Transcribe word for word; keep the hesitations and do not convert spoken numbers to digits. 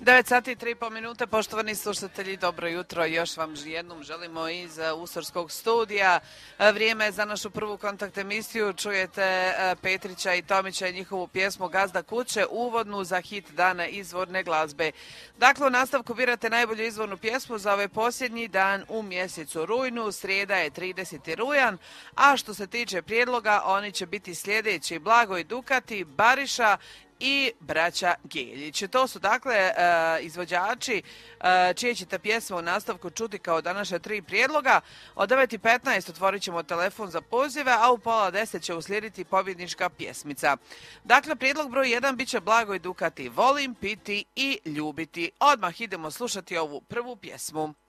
devet sati i tri i po minute, poštovani slušatelji, dobro jutro. Još vam jednom želimo iz Usorskog studija. Vrijeme je za našu prvu kontakt emisiju. Čujete Petrića i Tomića i njihovu pjesmu Gazda kuće, uvodnu za hit dana izvorne glazbe. Dakle, u nastavku birate najbolju izvornu pjesmu za ovaj posljednji dan u mjesecu rujnu. Srijeda je trideseti rujan, a što se tiče prijedloga, oni će biti sljedeći: Blagoj Dukati, Bariša i braća Geljić. To su dakle izvođači čije ćete pjesme u nastavku čuti kao današnja tri prijedloga. Od devet i petnaest otvorit ćemo telefon za pozive, a u pola deset će uslijediti pobjednička pjesmica. Dakle, prijedlog broj jedan bit će Blagoj Dukati, Volim piti i ljubiti. Odmah idemo slušati ovu prvu pjesmu.